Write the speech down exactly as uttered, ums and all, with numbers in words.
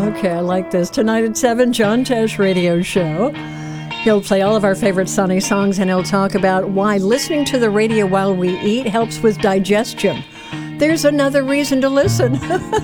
Okay, I like this. Tonight at seven, John Tesh Radio Show. He'll play all of our favorite Sonny songs, and he'll talk about why listening to the radio while we eat helps with digestion. There's another reason to listen.